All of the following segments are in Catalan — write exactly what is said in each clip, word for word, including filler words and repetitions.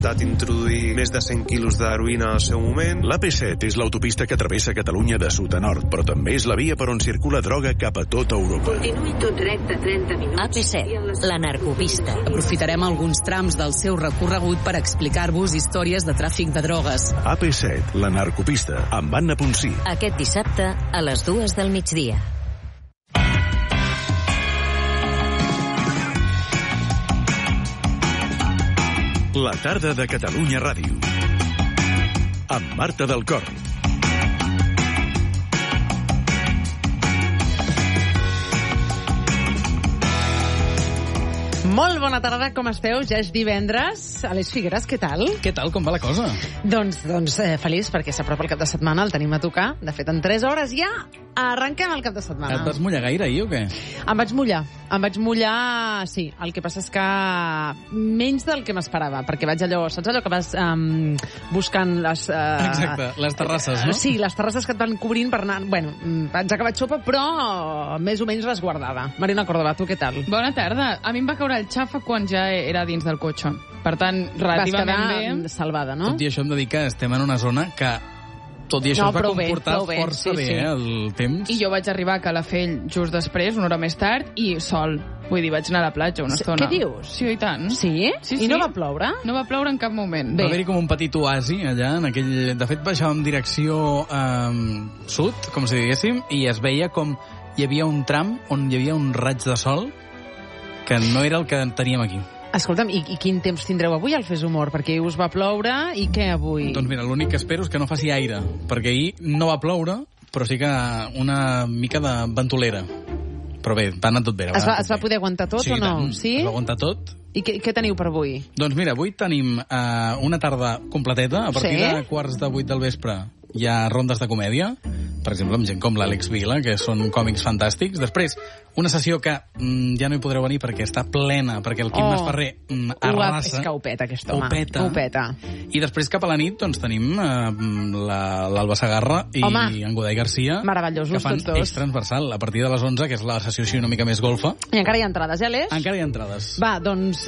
d'introduir més de cent quilos d'heroïna al seu moment. L'A P set és l'autopista que travessa Catalunya de sud a nord, però també és la via per on circula droga cap a tota Europa. Continuï tot recte trenta minuts. A P set, la narcopista. Aprofitarem alguns trams del seu recorregut per explicar-vos històries de tràfic de drogues. A P set, la narcopista, amb Anna Ponsí. Aquest dissabte a les dues del migdia. La tarda de Catalunya Ràdio. Amb Marta del Cor. Molt bona tarda, com esteu? Ja és divendres. Aleix Figueres, què tal? Què tal, com va la cosa? Doncs, doncs eh, feliç, perquè s'apropa el cap de setmana, el tenim a tocar. De fet, en tres hores ja arrenquem el cap de setmana. Et vas mullar gaire ahir o què? Em vaig mullar. Em vaig mullar, sí. El que passa és que menys del que m'esperava, perquè vaig allò, saps allò que vas um, buscant les... Uh, Exacte, les terrasses, no? Sí, les terrasses que et van cobrint per anar... Bueno, vaig acabar xopa, però més o menys resguardada. Marina Córdoba, tu què tal? Bona tarda. A mi em va caure el xafa quan ja era dins del cotxe. Per tant, relativament bé. bé. Salvada, no? Tot i això hem de dir que estem en una zona que, tot i això, no, es va comportar bé, bé. força sí, bé, sí. eh, el temps. I jo vaig arribar a Calafell just després, una hora més tard, i sol. Vull dir, vaig anar a la platja una estona. Què dius? Sí, i tant. Sí? Sí, I sí. no va ploure? No va ploure en cap moment. Va haver-hi com un petit oasi allà, en aquell... De fet, baixàvem direcció eh, sud, com si diguéssim, i es veia com hi havia un tram on hi havia un raig de sol que no era el que teníem aquí. Escolta'm, i, i quin temps tindreu avui al Fes Humor? Perquè ahir us va ploure, i què avui? Doncs mira, l'únic que espero és que no faci aire, perquè ahir no va ploure, però sí que una mica de ventolera. Però bé, va anar tot bé. Es va, es va poder aguantar tot sí, o no? Tant, sí? es va aguantar tot. I què, què teniu per avui? Doncs mira, avui tenim uh, una tarda completeta. A partir sí? de quarts de vuit del vespre hi ha rondes de comèdia, per exemple, amb gent com l'Àlex Vila, que són còmics fantàstics. Després, una sessió que mm, ja no hi podreu venir perquè està plena, perquè el Quim oh. Masferrer mm, arrasa. És que ho peta, aquest home. Ho peta. Ho peta. I després, cap a la nit, doncs, tenim uh, l'Alba Sagarra i home. en Godai Garcia, meravellosos, que fan tots dos. Eix Transversal, a partir de les onze, que és la sessió així una mica més golfa. I encara hi ha entrades, eh, Aleix? Encara hi ha entrades. Va, doncs...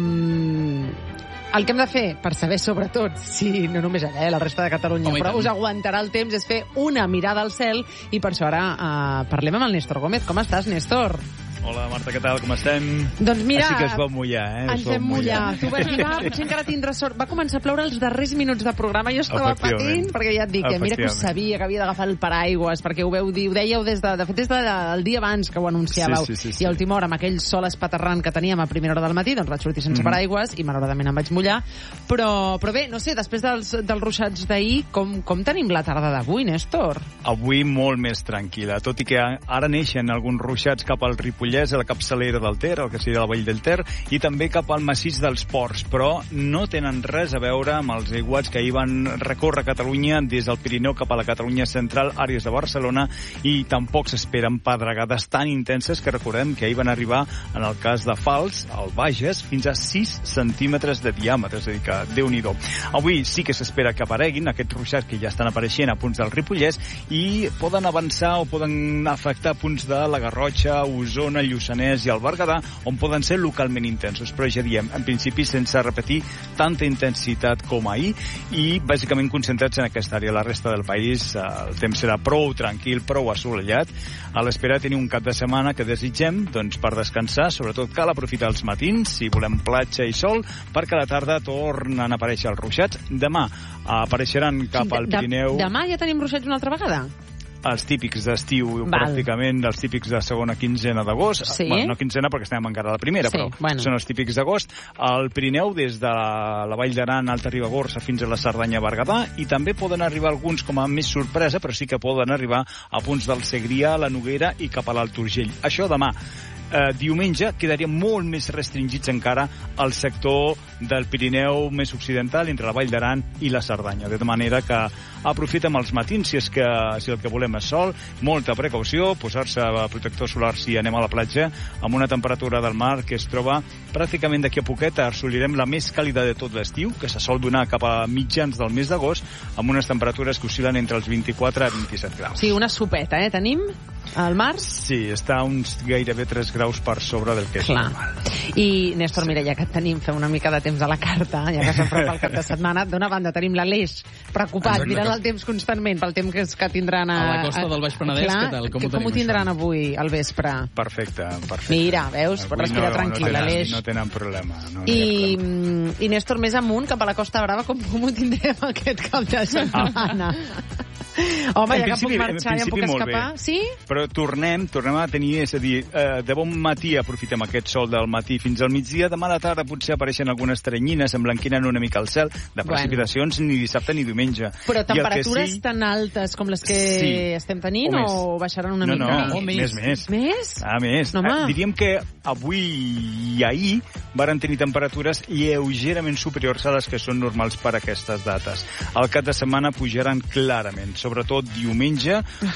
Um... El que hem de fer, per saber sobretot, si no només allà, eh, la resta de Catalunya, Home, però us aguantarà el temps, és fer una mirada al cel, i per això ara uh, parlem amb el Néstor Gómez. Com estàs, Néstor? Hola, Marta, què tal? Com estem? Doncs mira... Així que es va mullar, eh? Ens vam mullar. Tu vas dir, va, potser encara tindràs sort. Va començar a ploure els darrers minuts de programa, jo estava patint, perquè ja et dic, que mira que ho sabia, que havia d'agafar el paraigües, perquè ho veu dir, ho dèieu des de... De fet, des del dia abans que ho anunciàveu. Sí, sí, sí, sí. I a última hora, amb aquell sol espaterrant que teníem a primera hora del matí, doncs vaig sortir sense mm. paraigües, i malauradament em vaig mullar. Però, però bé, no sé, després dels, dels ruixats d'ahir, com, com tenim la tarda d'avui, Néstor? Avui molt més tranquil·la, tot i que ara neixen alguns ruixats cap al Ripollès, a la capçalera del Ter, el que seria la vall del Ter, i també cap al massís dels Ports, però no tenen res a veure amb els aiguats que ahir van recórrer Catalunya des del Pirineu cap a la Catalunya central, àrees de Barcelona, i tampoc s'esperen pedregades tan intenses que recordem que ahir van arribar, en el cas de Fals, al Bages, fins a sis centímetres de diàmetre, és a dir, que Déu-n'hi-do. Avui sí que s'espera que apareguin aquests ruixats que ja estan apareixent a punts del Ripollès i poden avançar o poden afectar punts de la Garrotxa, Osona, Lluçanès i el Berguedà, on poden ser localment intensos, però ja diem, en principi sense repetir tanta intensitat com ahir, i bàsicament concentrats en aquesta àrea. La resta del país el temps serà prou tranquil, prou assolellat, a l'espera de tenir un cap de setmana que desitgem doncs, per descansar. Sobretot cal aprofitar els matins, si volem platja i sol, perquè a la tarda tornen a aparèixer els ruixats. Demà apareixeran cap al Pirineu. De, demà ja tenim ruixats una altra vegada? Els típics d'estiu, Val. pràcticament, els típics de segona quinzena d'agost. Sí? Bueno, no quinzena perquè estem encara a la primera, sí, però bueno. són els típics d'agost. Al Pirineu, des de la, la Vall d'Aran, Alta Ribagorça, fins a la Cerdanya, Berguedà, i també poden arribar alguns com a més sorpresa, però sí que poden arribar a punts del Segrià, la Noguera i cap a l'Alt Urgell. Això demà. Eh, diumenge quedaria molt més restringits encara al sector del Pirineu més occidental, entre la Vall d'Aran i la Cerdanya, de manera que aprofitem els matins si és que si el que volem és sol, molta precaució, posar-se protector solar si anem a la platja, amb una temperatura del mar que es troba pràcticament d'aquí a poquet, assolirem la més càlida de tot l'estiu, que se sol donar cap a mitjans del mes d'agost, amb unes temperatures que oscil·len entre els vint-i-quatre a vint-i-set graus. Sí, una sopeta, eh, tenim? Al març? Sí, està uns gairebé tres graus per sobre del que és Clar. normal. I, Néstor, mira, ja que et tenim, fem una mica de temps a la carta, ja que s'apropa el cap de setmana. D'una banda tenim l'Aleix preocupat, mirant el temps constantment pel temps que, que tindran a... A la costa del Baix Penedès, clar, què tal? Com, que, ho, com ho tindran això? Avui, al vespre? Perfecte, perfecte. Mira, veus? Pot respirar no, tranquil, no Aleix. No tenen problema. No I, problema. I Néstor, més amunt, cap a la Costa Brava, com, com ho tindrem aquest cap de setmana? Ah. Home, ja que puc marxar i em puc escapar. Sí? Però tornem, tornem a tenir, és a dir, eh, de bon matí aprofitem aquest sol del matí fins al migdia, demà a la tarda potser apareixen algunes teranyines, emblanquinen una mica el cel, de precipitacions bueno. Ni dissabte ni diumenge. Però temperatures sí, tan altes com les que sí, estem tenint o, o baixaran una no, mica? No, no, més, més. Més? Ah, més. No, eh, diríem que avui i ahir varen tenir temperatures lleugerament superiors a les que són normals per a aquestes dates. El cap de setmana pujaran clarament, sobretot diumenge,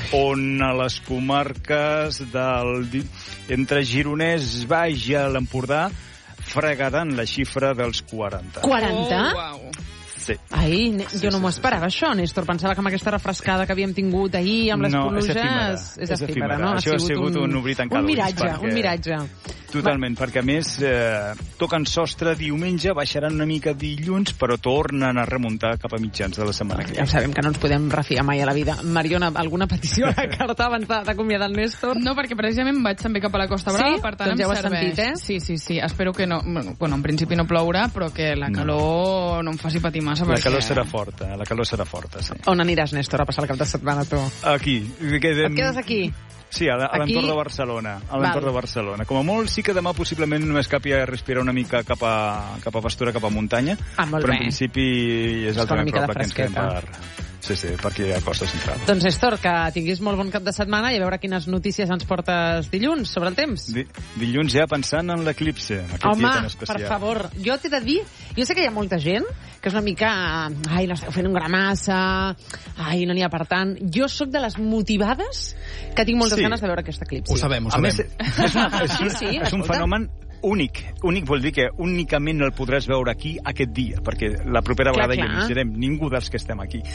on a les comarques del, entre Gironès, Baix i l'Empordà fregaran la xifra dels quaranta. quaranta? Oh, wow. Sí. Ai, sí, jo no sí, m'ho sí, esperava, sí. això, Néstor. Pensava que amb aquesta refrescada que havíem tingut ahir, amb les no, pluges... És efímera. És efímera, no? Això ha sigut, ha sigut un, un obrir tancar un miratge, perquè... un miratge. Totalment, perquè a més eh, toquen sostre diumenge, baixaran una mica dilluns, però tornen a remuntar cap a mitjans de la setmana que ve. Ja sabem que no ens podem refiar mai a la vida. Mariona, alguna petició a la carta abans d'acomiadar el Néstor? No, perquè precisament vaig també cap a la Costa Brava, sí? per tant doncs ja em ho has serveix. sentit, eh? Sí, sí, sí. Espero que no... Bueno, bueno, en principi no plourà, però que la calor no, no em faci patir massa. La perquè... calor serà forta, la calor serà forta, sí. On aniràs, Néstor, a passar el cap de setmana, tu? Aquí. Quedem... Et quedes aquí? Sí, a l'entorn de Barcelona. A l'entorn de Barcelona. Com a molt, sí que demà possiblement només capi a respirar una mica cap a, cap a pastura, cap a muntanya. Ah, molt però bé. en principi és el primer prop que ens fem per... Sí, sí, per aquí a Costa Central. Doncs, Néstor, que tinguis molt bon cap de setmana i a veure quines notícies ens portes dilluns sobre el temps. Di dilluns ja pensant en l'eclipse, aquest Home, dia tan especial. per favor, jo t'he de dir, jo sé que hi ha molta gent que és una mica, ai, l'esteu fent un gra massa, ai, no n'hi ha per tant. Jo sóc de les motivades que tinc moltes sí. ganes de veure aquest eclipsi. Ho sabem, ho sabem. sabem. A més, és, una, és, sí, sí, és un fenomen únic. Únic vol dir que únicament el podràs veure aquí aquest dia, perquè la propera clar, vegada clar. ja no hi serem ningú dels que estem aquí.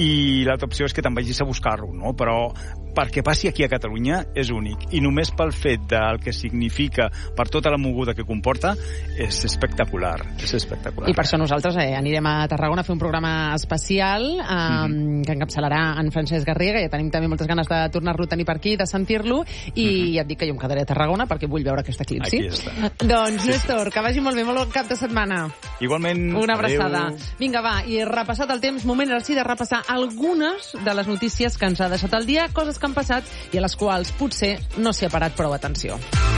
I l'altra opció és que te'n vagis a buscar-lo, no? Però perquè passi aquí a Catalunya és únic. I només pel fet del que significa, per tota la moguda que comporta, és espectacular. És espectacular. I per això nosaltres eh, anirem a Tarragona a fer un programa especial eh, mm-hmm. que encapçalarà en Francesc Garriga. Ja tenim també moltes ganes de tornar-lo a tenir per aquí, de sentir-lo, i mm-hmm. ja et dic que jo em quedaré a Tarragona perquè vull veure aquest eclipsi. Aquí està. Doncs, Néstor, que vagi molt bé, molt bon cap de setmana. Igualment. Una abraçada. Adéu. Vinga, va, i repassat el temps, moment ara sí de repassar algunes de les notícies que ens ha deixat el dia, coses que han passat i a les quals potser no s'hi ha parat prou atenció.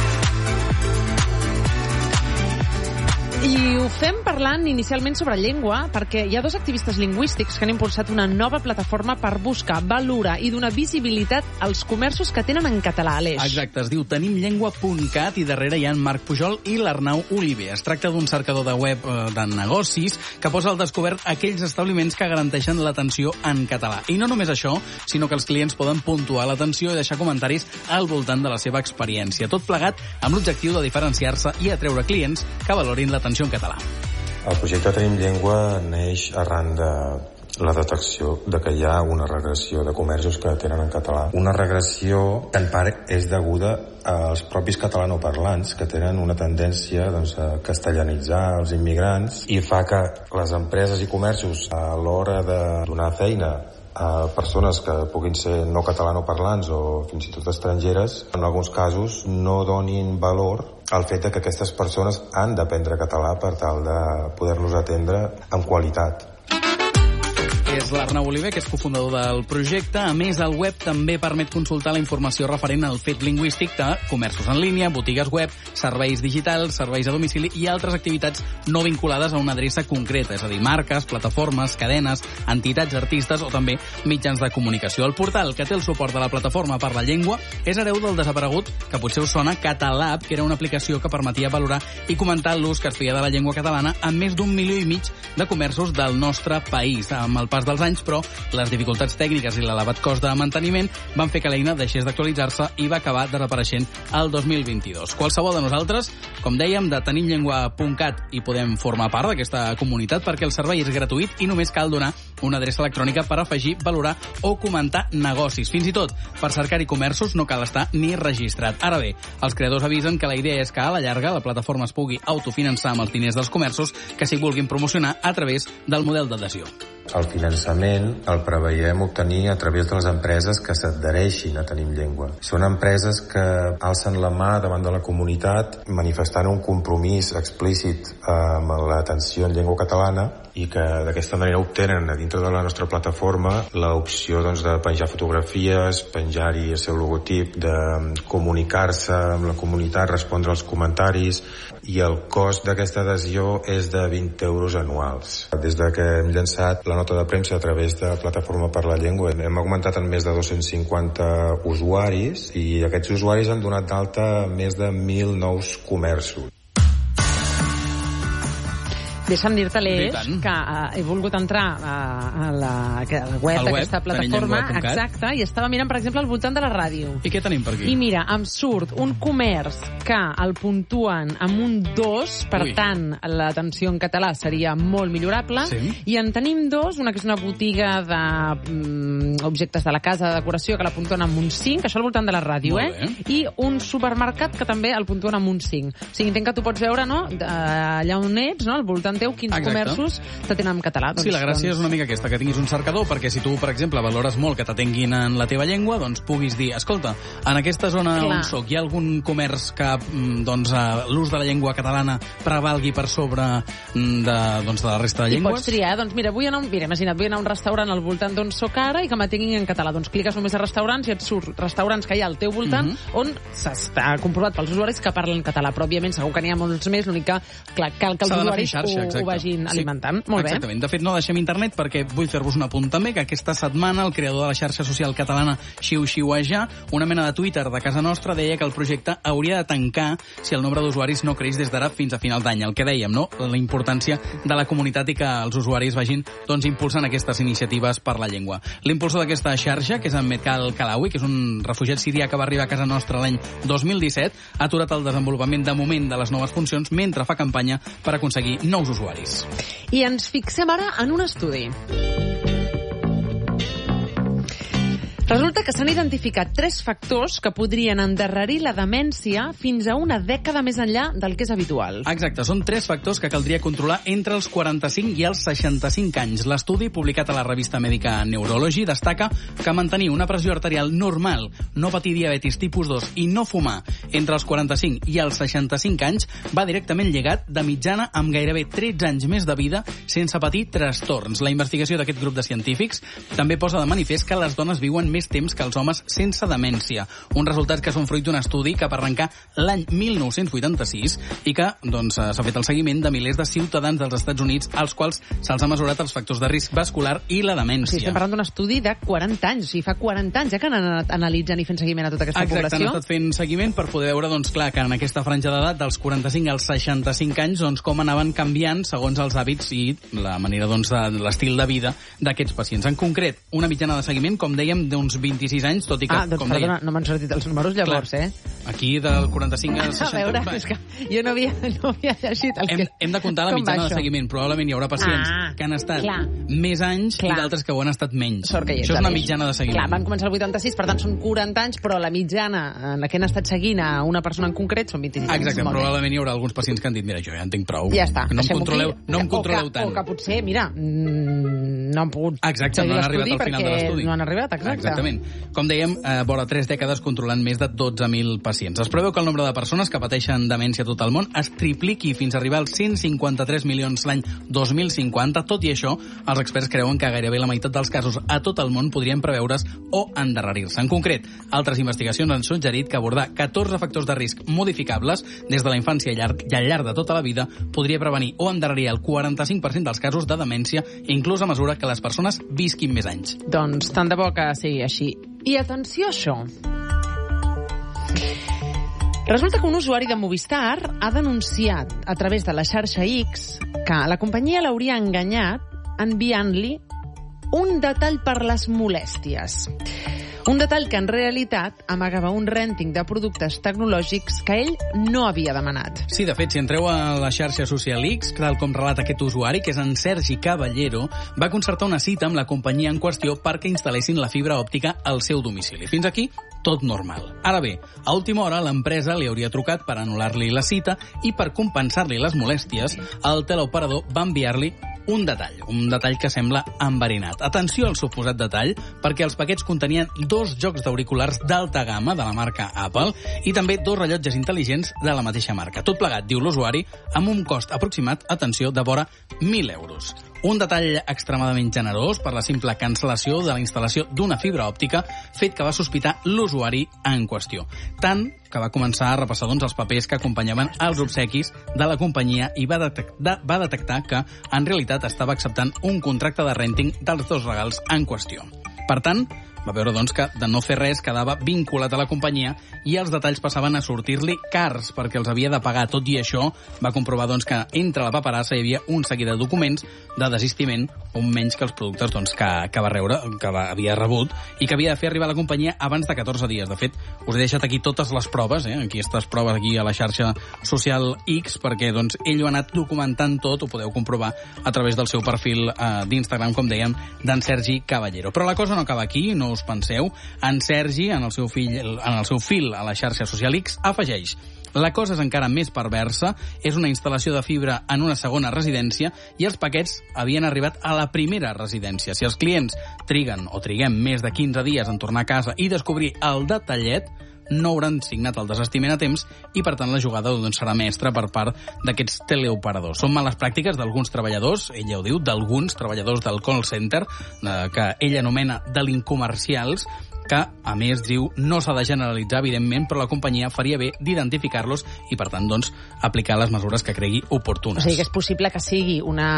I ho fem parlant inicialment sobre llengua, perquè hi ha dos activistes lingüístics que han impulsat una nova plataforma per buscar, valorar i donar visibilitat als comerços que tenen en català, Aleix. Exacte, es diu tenimllengua punt cat i darrere hi ha en Marc Pujol i l'Arnau Oliver. Es tracta d'un cercador de web eh, de negocis que posa al descobert aquells establiments que garanteixen l'atenció en català. I no només això, sinó que els clients poden puntuar l'atenció i deixar comentaris al voltant de la seva experiència. Tot plegat amb l'objectiu de diferenciar-se i atreure clients que valorin l'atenció en català. El projecte Tenim Llengua neix arran de la detecció de que hi ha una regressió de comerços que tenen en català. Una regressió que en part és deguda als propis catalanoparlants que tenen una tendència doncs, a castellanitzar els immigrants i fa que les empreses i comerços a l'hora de donar feina a persones que puguin ser no catalanoparlants o fins i tot estrangeres, en alguns casos no donin valor al fet de que aquestes persones han d'aprendre català per tal de poder-los atendre amb qualitat. És l'Arnau Oliver, que és cofundador del projecte. A més, el web també permet consultar la informació referent al fet lingüístic de comerços en línia, botigues web, serveis digitals, serveis a domicili i altres activitats no vinculades a una adreça concreta, és a dir, marques, plataformes, cadenes, entitats, artistes o també mitjans de comunicació. El portal, que té el suport de la Plataforma per la Llengua, és hereu del desaparegut, que potser us sona, Catalab, que era una aplicació que permetia valorar i comentar l'ús que es feia de la llengua catalana en més d'un milió i mig de comerços del nostre país. Amb el pas pas dels anys, però les dificultats tècniques i l'elevat cost de manteniment van fer que l'eina deixés d'actualitzar-se i va acabar desapareixent el dos mil vint-i-dos. Qualsevol de nosaltres, com dèiem, de tenim llengua punt cat i podem formar part d'aquesta comunitat perquè el servei és gratuït i només cal donar una adreça electrònica per afegir, valorar o comentar negocis. Fins i tot, per cercar-hi comerços no cal estar ni registrat. Ara bé, els creadors avisen que la idea és que a la llarga la plataforma es pugui autofinançar amb els diners dels comerços que s'hi vulguin promocionar a través del model d'adhesió. El finançament el preveiem obtenir a través de les empreses que s'adhereixin a Tenim Llengua. Són empreses que alcen la mà davant de la comunitat manifestant un compromís explícit amb l'atenció en llengua catalana i que d'aquesta manera obtenen a dintre de la nostra plataforma l'opció doncs, de penjar fotografies, penjar-hi el seu logotip, de comunicar-se amb la comunitat, respondre als comentaris, i el cost d'aquesta adhesió és de vint euros anuals. Des de que hem llançat la nota de premsa a través de Plataforma per la Llengua hem augmentat en més de dos-cents cinquanta usuaris i aquests usuaris han donat d'alta més de mil nous comerços. Deixa'm dir-te, Aleix, que uh, he volgut entrar uh, a, la, a la web d'aquesta plataforma, exacte, i estava mirant, per exemple, al voltant de la ràdio. I què tenim per aquí? I mira, em surt un comerç que el puntuen amb un dos, per Ui. tant, l'atenció en català seria molt millorable, sí. i en tenim dos, una que és una botiga d'objectes de, um, de la casa de decoració, que la puntuen amb un cinc, això al voltant de la ràdio, molt eh? Bé. I un supermercat que també el puntuen amb un cinc. O sigui, entenc que tu pots veure, no?, allà on ets, no?, al voltant teu, quins Exacte. comerços te tenen en català. Doncs, sí, la gràcia doncs... és una mica aquesta, que tinguis un cercador, perquè si tu, per exemple, valores molt que t'atenguin en la teva llengua, doncs puguis dir, escolta, en aquesta zona Clar. on soc, hi ha algun comerç que doncs, l'ús de la llengua catalana prevalgui per sobre de, doncs, de la resta de llengües? I pots triar, doncs mira, vull anar, mira, imagina't, vull anar a un restaurant al voltant d'on soc ara i que m'atenguin en català. Doncs cliques només a restaurants i et surt restaurants que hi ha al teu voltant uh -huh. on s'està comprovat pels usuaris que parlen català, però òbviament segur que n'hi ha molts més, l'únic que, clar, cal que els usuaris xarxa, ho, ho vagin alimentant. Sí, molt exactament. bé. De fet, no deixem internet perquè vull fer-vos un apunt també, que aquesta setmana el creador de la xarxa social catalana Xiu-Xiuejar, una mena de Twitter de casa nostra, deia que el projecte hauria de tancar si el nombre d'usuaris no creix des d'ara fins a final d'any. El que dèiem, no? La importància de la comunitat i que els usuaris vagin doncs, impulsant aquestes iniciatives per la llengua. L'impulsor d'aquesta xarxa, que és en Metkal Kalawi, que és un refugiat sirià que va arribar a casa nostra l'any dos mil disset, ha aturat el desenvolupament de moment de les noves funcions mentre fa campanya per aconseguir nous usuaris. I ens fixem ara en un estudi. Resulta que s'han identificat tres factors que podrien endarrerir la demència fins a una dècada més enllà del que és habitual. Exacte, són tres factors que caldria controlar entre els quaranta-cinc i els seixanta-cinc anys. L'estudi, publicat a la revista mèdica Neurology, destaca que mantenir una pressió arterial normal, no patir diabetis tipus dos i no fumar entre els quaranta-cinc i els seixanta-cinc anys va directament lligat de mitjana amb gairebé tretze anys més de vida sense patir trastorns. La investigació d'aquest grup de científics també posa de manifest que les dones viuen més temps que els homes sense demència. Uns resultats que són fruit d'un estudi que va arrencar l'any mil nou-cents vuitanta-sis i que doncs, s'ha fet el seguiment de milers de ciutadans dels Estats Units als quals se'ls ha mesurat els factors de risc vascular i la demència. O sigui, estem parlant d'un estudi de quaranta anys. O sigui, fa quaranta anys ja que han anat analitzant i fent seguiment a tota aquesta Exacte, població. Exacte, han estat fent seguiment per poder veure doncs, clar, que en aquesta franja d'edat dels quaranta-cinc als seixanta-cinc anys doncs, com anaven canviant segons els hàbits i la manera doncs, de l'estil de vida d'aquests pacients. En concret, una mitjana de seguiment, com dèiem, d'uns vint-i-sis anys, tot i que, ah, doncs, com perdona, deia... no m'han sortit els números llavors, clar, eh? Aquí del quaranta-cinc al seixanta. A veure, és que jo no havia, no havia llegit els hem, que... Hem de comptar la mitjana de seguiment. Probablement hi haurà pacients ah, que han estat clar. més anys clar. i d'altres que ho han estat menys. Sort que hi Això és una mitjana de seguiment. Clar, van començar el vuitanta-sis, per tant són quaranta anys, però la mitjana en la que han estat seguint a una persona en concret són vint-i-sis anys. Exacte, probablement hi haurà alguns pacients que han dit, mira, jo ja en tinc prou. Ja està. No em controleu, no em controleu o que, tant. O que potser, mira, no han pogut exacte, no han arribat al final de l'estudi. No han arribat, exacte. Exactament. Com dèiem, eh, vora tres dècades controlant més de dotze mil pacients. Es preveu que el nombre de persones que pateixen demència a tot el món es tripliqui fins a arribar als cent cinquanta-tres milions l'any dos mil cinquanta. Tot i això, els experts creuen que gairebé la meitat dels casos a tot el món podrien preveure's o endarrerir-se. En concret, altres investigacions han suggerit que abordar catorze factors de risc modificables des de la infància i al llarg de tota la vida podria prevenir o endarrerir el quaranta-cinc per cent dels casos de demència, inclús a mesura que les persones visquin més anys. Doncs tant de bo que sigui així. I atenció a això. Resulta que un usuari de Movistar ha denunciat a través de la xarxa X que la companyia l'hauria enganyat enviant-li un detall per les molèsties. Un detall que en realitat amagava un rènting de productes tecnològics que ell no havia demanat. Sí, de fet, si entreu a la xarxa social X, tal com relata aquest usuari, que és en Sergi Caballero, va concertar una cita amb la companyia en qüestió perquè instal·lessin la fibra òptica al seu domicili. Fins aquí, tot normal. Ara bé, a última hora l'empresa li hauria trucat per anul·lar-li la cita i per compensar-li les molèsties, el teleoperador va enviar-li un detall, un detall que sembla enverinat. Atenció al suposat detall, perquè els paquets contenien dos jocs d'auriculars d'alta gamma de la marca Apple i també dos rellotges intel·ligents de la mateixa marca. Tot plegat, diu l'usuari, amb un cost aproximat, atenció, de vora mil euros. Un detall extremadament generós per la simple cancel·lació de la instal·lació d'una fibra òptica, fet que va sospitar l'usuari en qüestió. Tant que va començar a repassar doncs, els papers que acompanyaven els obsequis de la companyia i va detectar, va detectar que, en realitat, estava acceptant un contracte de renting dels dos regals en qüestió. Per tant, va veure doncs, que de no fer res quedava vinculat a la companyia i els detalls passaven a sortir-li cars perquè els havia de pagar. Tot i això, va comprovar doncs, que entre la paperassa hi havia un seguit de documents de desistiment, un menys que els productes doncs, que, que va rebre, que va, havia rebut i que havia de fer arribar a la companyia abans de catorze dies. De fet, us he deixat aquí totes les proves, eh? aquí aquestes proves aquí a la xarxa social X, perquè doncs, ell ho ha anat documentant tot, ho podeu comprovar a través del seu perfil eh, d'Instagram, com dèiem, d'en Sergi Caballero. Però la cosa no acaba aquí, no us penseu. En Sergi, en el seu, fill, en el seu fil a la xarxa social X, afegeix: la cosa és encara més perversa, és una instal·lació de fibra en una segona residència i els paquets havien arribat a la primera residència. Si els clients triguen o triguem més de quinze dies en tornar a casa i descobrir el detallet, no hauran signat el desestiment a temps i, per tant, la jugada doncs, serà mestra per part d'aquests teleoperadors. Són males pràctiques d'alguns treballadors, ella ho diu, d'alguns treballadors del call center, eh, que ell anomena delincomercials, que, a més, diu, no s'ha de generalitzar, evidentment, però la companyia faria bé d'identificar-los i, per tant, doncs, aplicar les mesures que cregui oportunes. O sigui que és possible que sigui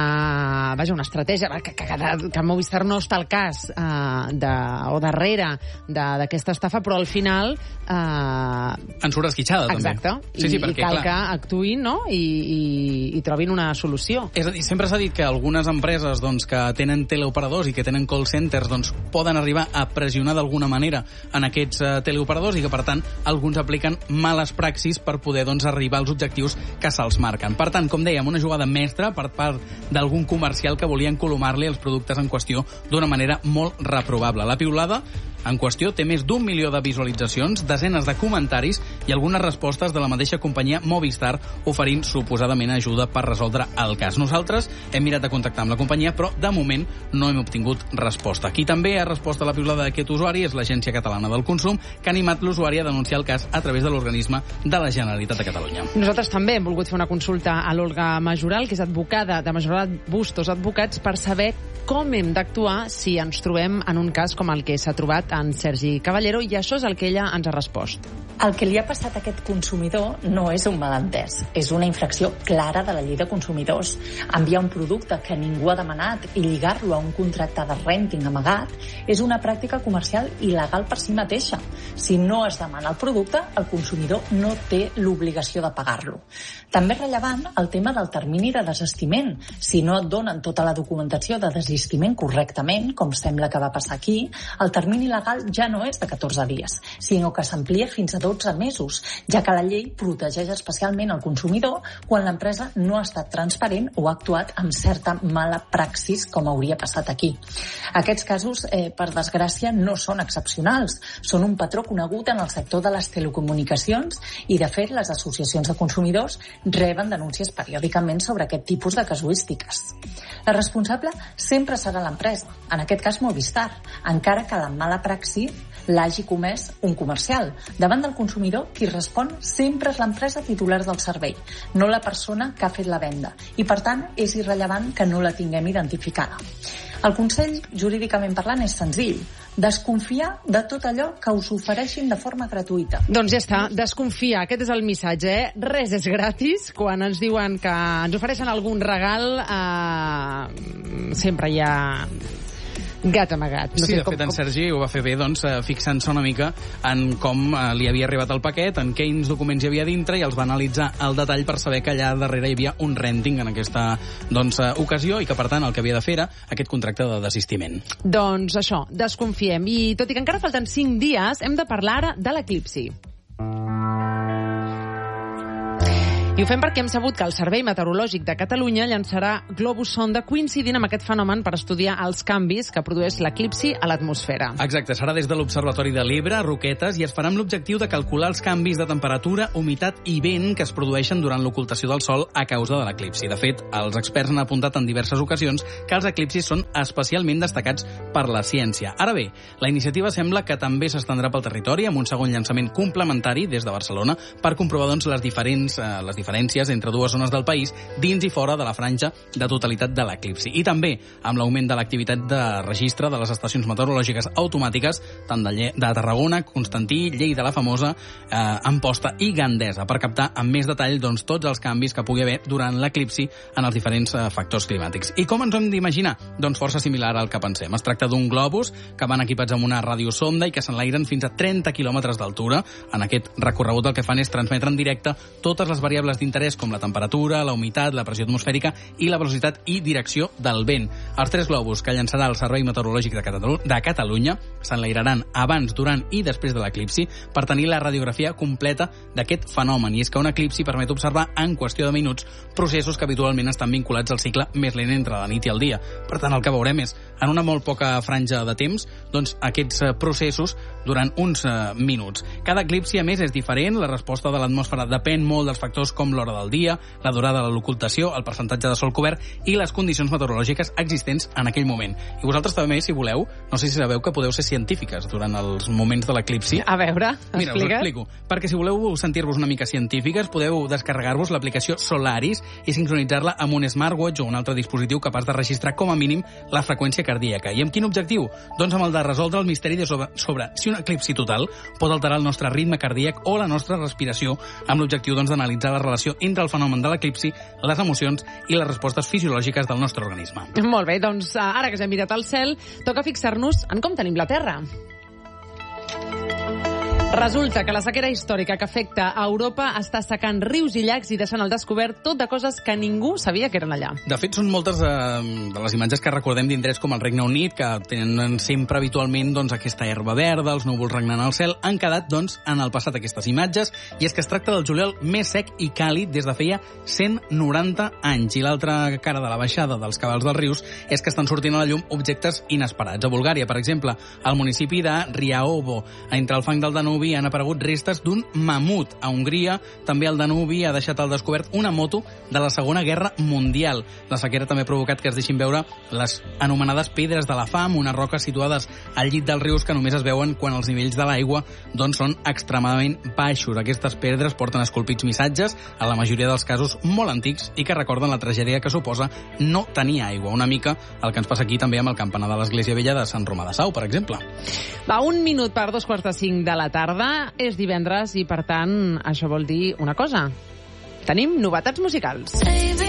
una, vaja, una estratègia, que, que, que, que Movistar no està al cas eh, de, o darrere d'aquesta estafa, però al final... Eh... En surt esquitxada, també. Exacte. Sí, sí, I, perquè, i cal clar, que actuïn, no?, I, i, i trobin una solució. És a dir, sempre s'ha dit que algunes empreses doncs, que tenen teleoperadors i que tenen call centers doncs, poden arribar a pressionar d'alguna manera manera en aquests uh, teleoperadors i que, per tant, alguns apliquen males praxis per poder doncs, arribar als objectius que se'ls marquen. Per tant, com dèiem, una jugada mestra per part d'algun comercial que volia encolomar-li els productes en qüestió d'una manera molt reprovable. La piulada en qüestió té més d'un milió de visualitzacions, desenes de comentaris i algunes respostes de la mateixa companyia Movistar oferint suposadament ajuda per resoldre el cas. Nosaltres hem mirat de contactar amb la companyia, però de moment no hem obtingut resposta. Qui també ha respost a la piulada d'aquest usuari és l'Agència Catalana del Consum, que ha animat l'usuari a denunciar el cas a través de l'organisme de la Generalitat de Catalunya. Nosaltres també hem volgut fer una consulta a l'Olga Majoral, que és advocada de Majoral Bustos Advocats, per saber com hem d'actuar si ens trobem en un cas com el que s'ha trobat en Sergi Caballero, i això és el que ella ens ha respost. El que li ha passat a aquest consumidor no és un malentès, és una infracció clara de la llei de consumidors. Enviar un producte que ningú ha demanat i lligar-lo a un contracte de renting amagat és una pràctica comercial il·legal per si mateixa. Si no es demana el producte, el consumidor no té l'obligació de pagar-lo. També és rellevant el tema del termini de desistiment. Si no et donen tota la documentació de desistiment correctament, com sembla que va passar aquí, el termini legal ja no és de catorze dies, sinó que s'amplia fins a dotze mesos, ja que la llei protegeix especialment el consumidor quan l'empresa no ha estat transparent o ha actuat amb certa mala praxis, com hauria passat aquí. Aquests casos, eh, per desgràcia, no són excepcionals. Són un patró conegut en el sector de les telecomunicacions i, de fet, les associacions de consumidors reben denúncies periòdicament sobre aquest tipus de casuístiques. La responsable sempre serà l'empresa, en aquest cas Movistar, encara que la mala praxi l'hagi comès un comercial. Davant del consumidor, qui respon sempre és l'empresa titular del servei, no la persona que ha fet la venda, i per tant és irrellevant que no la tinguem identificada. El consell, jurídicament parlant, és senzill: desconfiar de tot allò que us ofereixin de forma gratuïta. Doncs ja està, desconfiar, aquest és el missatge, eh? Res és gratis. Quan ens diuen que ens ofereixen algun regal, eh, sempre hi ha... Gat amagat. No sí, sé, de com, fet, en com... Sergi ho va fer bé, doncs, fixant-se una mica en com eh, li havia arribat el paquet, en quins documents hi havia dintre, i els va analitzar al detall per saber que allà darrere hi havia un renting en aquesta doncs, ocasió, i que, per tant, el que havia de fer era aquest contracte de desistiment. Doncs això, desconfiem. I tot i que encara falten cinc dies, hem de parlar ara de l'eclipsi. I ho fem perquè hem sabut que el Servei Meteorològic de Catalunya llançarà globus sonda coincidint amb aquest fenomen per estudiar els canvis que produeix l'eclipsi a l'atmosfera. Exacte, serà des de l'Observatori de l'Ebre, a Roquetes, i es farà amb l'objectiu de calcular els canvis de temperatura, humitat i vent que es produeixen durant l'ocultació del Sol a causa de l'eclipsi. De fet, els experts han apuntat en diverses ocasions que els eclipsis són especialment destacats per la ciència. Ara bé, la iniciativa sembla que també s'estendrà pel territori amb un segon llançament complementari des de Barcelona per comprovar doncs, les diferents eh, les diferències entre dues zones del país dins i fora de la franja de totalitat de l'eclipsi. I també amb l'augment de l'activitat de registre de les estacions meteorològiques automàtiques tant de, Lle de Tarragona, Constantí, Lleida la Famosa, eh, Amposta i Gandesa, per captar amb més detall doncs, tots els canvis que pugui haver durant l'eclipsi en els diferents eh, factors climàtics. I com ens ho hem d'imaginar? Doncs força similar al que pensem. Es tracta d'un globus que van equipats amb una radiosonda i que s'enlairen fins a trenta quilòmetres d'altura. En aquest recorregut el que fan és transmetre en directe totes les variables d'interès com la temperatura, la humitat, la pressió atmosfèrica i la velocitat i direcció del vent. Els tres globus que llançarà el Servei Meteorològic de, Catalu de Catalunya s'enlairaran abans, durant i després de l'eclipsi per tenir la radiografia completa d'aquest fenomen. I és que un eclipsi permet observar en qüestió de minuts processos que habitualment estan vinculats al cicle més lent entre la nit i el dia. Per tant, el que veurem és, en una molt poca franja de temps, doncs, aquests processos durant uns uh, minuts. Cada eclipsi, a més, és diferent. La resposta de l'atmosfera depèn molt dels factors com l'hora del dia, la durada de l'ocultació, el percentatge de sol cobert i les condicions meteorològiques existents en aquell moment. I vosaltres també, si voleu, no sé si sabeu que podeu ser científiques durant els moments de l'eclipsi. A veure, Mira, us ho explico. Perquè si voleu sentir-vos una mica científiques, podeu descarregar-vos l'aplicació Solaris i sincronitzar-la amb un smartwatch o un altre dispositiu capaç de registrar com a mínim la freqüència cardíaca. I amb quin objectiu? Doncs amb el de resoldre el misteri de sobre, sobre si un eclipsi total pot alterar el nostre ritme cardíac o la nostra respiració, amb l'objectiu doncs, d'analitzar la relació entre el fenomen de l'eclipsi, les emocions i les respostes fisiològiques del nostre organisme. Molt bé, doncs ara que ja hem mirat al cel, toca fixar-nos en com tenim la Terra. Resulta que la sequera històrica que afecta a Europa està secant rius i llacs i deixant al descobert tot de coses que ningú sabia que eren allà. De fet, són moltes eh, de les imatges que recordem d'indrets com el Regne Unit, que tenen sempre habitualment doncs, aquesta herba verda, els núvols regnant al cel, han quedat doncs, en el passat aquestes imatges, i és que es tracta del juliol més sec i càlid des de feia cent noranta anys. I l'altra cara de la baixada dels cabals dels rius és que estan sortint a la llum objectes inesperats. A Bulgària, per exemple, al municipi de Riaovo, entre el fang del Danubi, han aparegut restes d'un mamut. A Hongria, també el Danubi ha deixat al descobert una moto de la Segona Guerra Mundial. La sequera també ha provocat que es deixin veure les anomenades pedres de la fam, unes roques situades al llit dels rius que només es veuen quan els nivells de l'aigua doncs, són extremadament baixos. Aquestes pedres porten esculpits missatges, en la majoria dels casos molt antics, i que recorden la tragèdia que suposa no tenir aigua. Una mica el que ens passa aquí també amb el campanar de l'Església Vella de Sant Romà de Sau, per exemple. Va, un minut per dos quarts de cinc de la tarda. És divendres i, per tant, això vol dir una cosa. Tenim novetats musicals.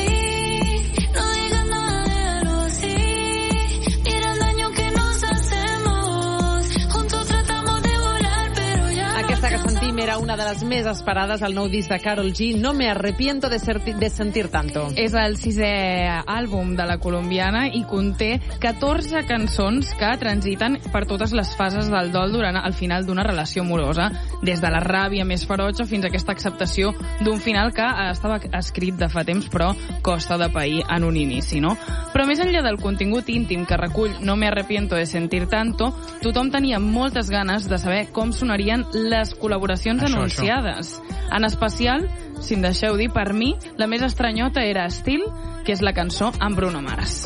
Aquesta que sentim era una de les més esperades al nou disc de Karol G, No me arrepiento de, ser, de sentir tanto. És el sisè àlbum de la colombiana i conté catorze cançons que transiten per totes les fases del dol durant el final d'una relació amorosa, des de la ràbia més ferotge fins a aquesta acceptació d'un final que estava escrit de fa temps però costa de pair en un inici, no? Però més enllà del contingut íntim que recull No me arrepiento de sentir tanto, tothom tenia moltes ganes de saber com sonarien les col·laboracions això, anunciades. Això. En especial, si em deixeu dir, per mi, la més estranyota era Still, que és la cançó amb Bruno Mars.